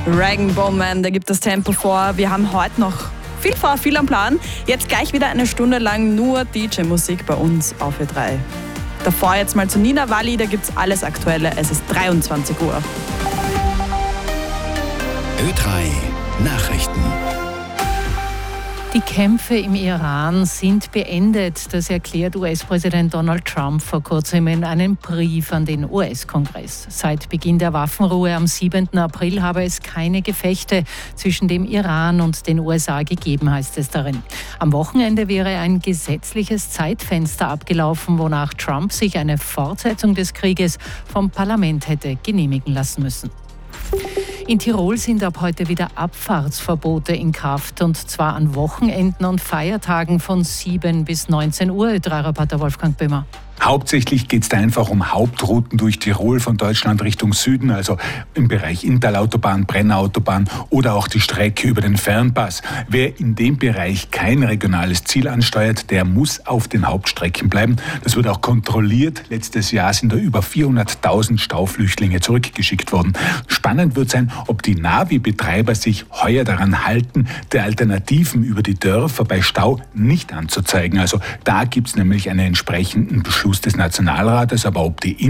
Rag & Bone Man, der gibt das Tempo vor. Wir haben heute noch viel vor, viel am Plan. Jetzt gleich wieder eine Stunde lang nur DJ-Musik bei uns auf Ö3. Davor jetzt mal zu Nina Walli, da gibt's alles Aktuelle. Es ist 23 Uhr. Ö3 Nachrichten. Die Kämpfe im Iran sind beendet. Das erklärt US-Präsident Donald Trump vor kurzem in einem Brief an den US-Kongress. Seit Beginn der Waffenruhe am 7. April habe es keine Gefechte zwischen dem Iran und den USA gegeben, heißt es darin. Am Wochenende wäre ein gesetzliches Zeitfenster abgelaufen, wonach Trump sich eine Fortsetzung des Krieges vom Parlament hätte genehmigen lassen müssen. In Tirol sind ab heute wieder Abfahrtsverbote in Kraft, und zwar an Wochenenden und Feiertagen von 7 bis 19 Uhr. Ö3-Reporter Wolfgang Böhmer. Hauptsächlich geht es da einfach um Hauptrouten durch Tirol von Deutschland Richtung Süden, also im Bereich Inntal-Autobahn, Brenner-Autobahn oder auch die Strecke über den Fernpass. Wer in dem Bereich kein regionales Ziel ansteuert, der muss auf den Hauptstrecken bleiben. Das wird auch kontrolliert. Letztes Jahr sind da über 400.000 Stauflüchtlinge zurückgeschickt worden. Spannend wird sein, ob die Navi-Betreiber sich heuer daran halten, die Alternativen über die Dörfer bei Stau nicht anzuzeigen. Also da gibt es nämlich einen entsprechenden Beschluss des Nationalrates, aber ob die